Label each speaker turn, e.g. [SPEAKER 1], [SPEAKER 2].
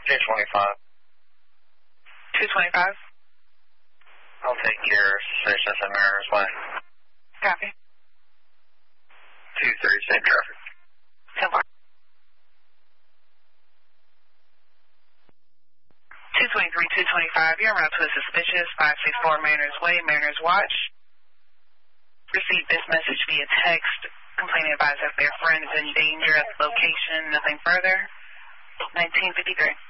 [SPEAKER 1] 225.
[SPEAKER 2] 225?
[SPEAKER 1] I'll take your suspicious at Mariners Way.
[SPEAKER 2] Copy.
[SPEAKER 1] 230, same traffic.
[SPEAKER 2] 10-4. 223, 225, you're around to a suspicious 564 Mariners Way, Mariners Watch. Received this message via text. Complaining advised that their friend is in danger at the location. Nothing further. 1953.